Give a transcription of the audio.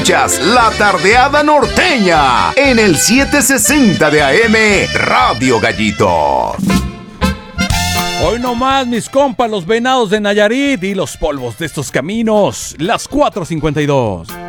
Escuchas La Tardeada Norteña en el 760 de AM Radio Gallito. Hoy nomás, mis compas, los venados de Nayarit y los polvos de estos caminos. Las 4:52.